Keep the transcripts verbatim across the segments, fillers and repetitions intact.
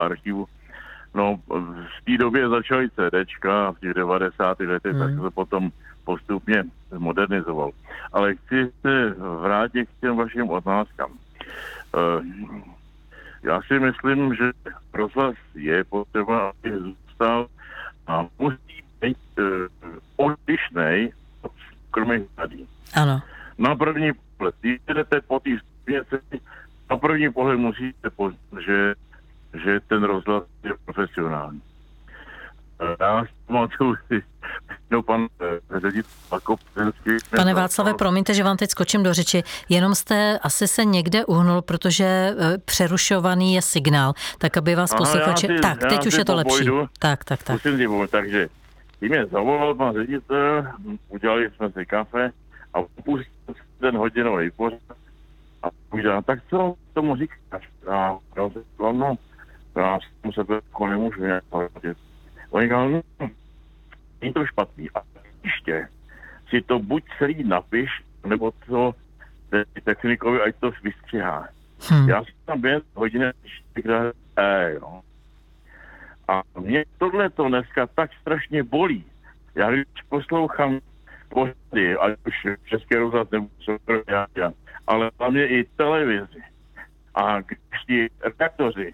archivu. No, v té době začaly CDčka v těch devadesátých letech, hmm. tak se to potom postupně modernizoval. Ale chci se vrátit k těm vašim otázkám. Uh, já si myslím, že rozhlas je potřeba, aby zůstal a musí být uh, odlišnej od soukromých médií. Ano. Na první pohled, když jdete po té věci, na první pohled musíte poznat, že, že ten rozhlas je profesionální. Já pamatuju si, no pan ředitel Kopenský. Pane Václave, promiňte, že vám teď skočím do řeči, jenom jste asi se někde uhnul, protože přerušovaný je signál, tak aby vás posluchači... Tak, teď už je to lepší. Pojdu, tak, tak, tak. Musím, takže tím mě zavolal pan ředitel, udělali jsme si kafe a pustil ten hodinový pořad a povídá, tak co tomu říkáš? A já se říkal, no, já jsem se to nemůžu nějak poradit. On říkal, no, není to špatný. A ještě si to buď celý napiš, nebo to technikovi, ať to vystřihá. Hmm. Já jsem tam během hodiny čtyřikrát, e, no. A mě tohle to dneska tak strašně bolí. Já když poslouchám pořady, ať už Český rozhlas nebo já, já, ale hlavně i televizi. A když ti redaktoři,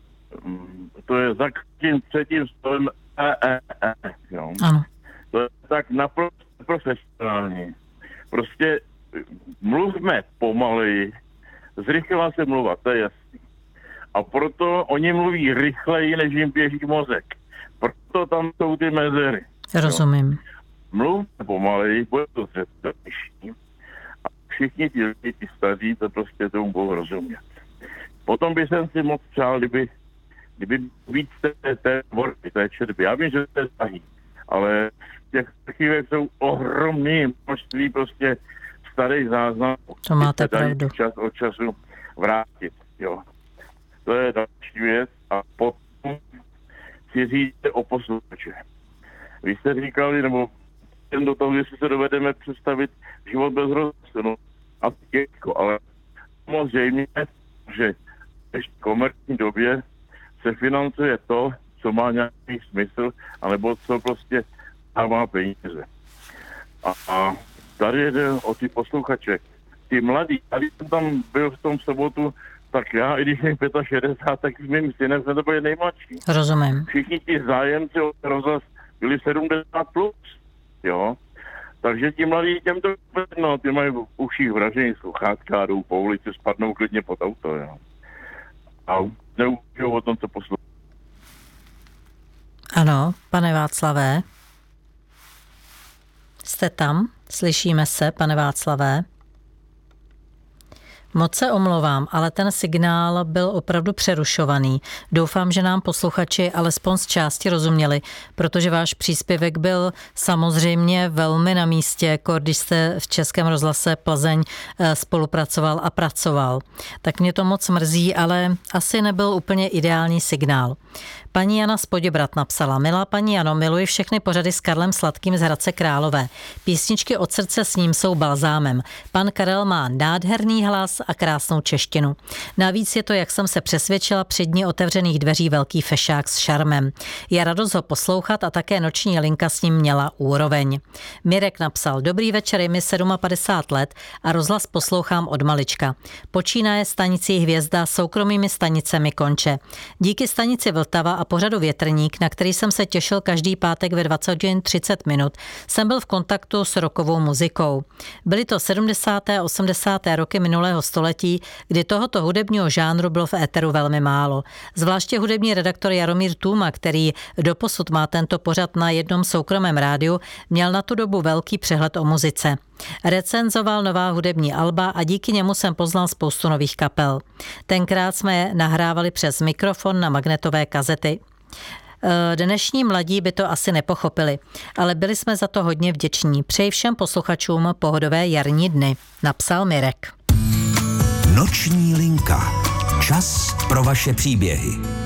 to je za každým třetím slovem e, e, e, jo. Ano. To je tak naprosto profesionální. Prostě mluvme pomaleji, zrychlila se mluva, to je jasný. A proto oni mluví rychleji, než jim běží mozek. Proto tam jsou ty mezery. Rozumím. Jo. Mluvme pomaleji, bude to zřetelnější. A všichni ti lidi, ti staří, to prostě tomu budou rozumět. Potom by jsem si moc přál, kdyby, kdyby víc té, té tvorby, té četby. Já vím, že to je zahý, ale v těch archivech jsou ohromné množství prostě starých záznamů. To máte pravdu. Čas od času vrátit, jo. To je další věc a potom si říct o posluchače. Vy jste říkali, nebo ten do toho, jestli se dovedeme představit život bez rozhlasu, no a těžko, ale samozřejmě, že v komerční době se financuje to, co má nějaký smysl, anebo co prostě dává peníze. A, a tady jde o ty posluchače. Ty mladí, tady jsem tam byl v tom sobotu, tak já, i když jsem šedesát pět, tak s mým synem jsme to byli nejmladší. Rozumím. Všichni ti zájemci o rozhlas byli sedmdesát plus, jo. Takže ti mladí těm to, no, ty mají v uších vražený sluchátka a jdou po ulici, spadnou klidně pod auto, jo. A neučijou o tom, co poslouchají. Ano, pane Václavé. Jste tam? Slyšíme se, pane Václavé? Moc se omlouvám, ale ten signál byl opravdu přerušovaný. Doufám, že nám posluchači alespoň z části rozuměli, protože váš příspěvek byl samozřejmě velmi na místě, jako když jste v Českém rozhlase Plzeň spolupracoval a pracoval. Tak mě to moc mrzí, ale asi nebyl úplně ideální signál. Paní Jana z Poděbrat napsala: Milá paní Jano, miluji všechny pořady s Karlem Sladkým z Hradce Králové. Písničky od srdce s ním jsou balzámem. Pan Karel má nádherný hlas a krásnou češtinu. Navíc je to, jak jsem se přesvědčila, při dni otevřených dveří velký fešák s šarmem. Je radost ho poslouchat a také noční linka s ním měla úroveň. Mirek napsal: Dobrý večer, je mi padesát sedm let a rozhlas poslouchám od malička. Počínaje stanicí Hvězda, soukromými stanicemi konče. Díky stanici Vltava a pořadu Větrník, na který jsem se těšil každý pátek ve dvacet hodin třicet minut, jsem byl v kontaktu s rockovou muzikou. Byly to sedmdesátá a osmdesátá roky minulého století, kdy tohoto hudebního žánru bylo v éteru velmi málo. Zvláště hudební redaktor Jaromír Tůma, který doposud má tento pořad na jednom soukromém rádiu, měl na tu dobu velký přehled o muzice. Recenzoval nová hudební alba a díky němu jsem poznal spoustu nových kapel. Tenkrát jsme je nahrávali přes mikrofon na magnetové kazety. Dnešní mladí by to asi nepochopili, ale byli jsme za to hodně vděční. Přeji všem posluchačům pohodové jarní dny, napsal Mirek. Noční linka. Čas pro vaše příběhy.